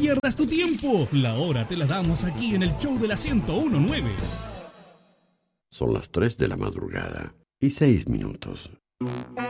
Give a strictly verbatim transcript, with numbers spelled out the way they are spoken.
pierdas tu tiempo. La hora te la damos aquí en el show de la ciento uno punto nueve. Son las tres de la madrugada y seis minutos.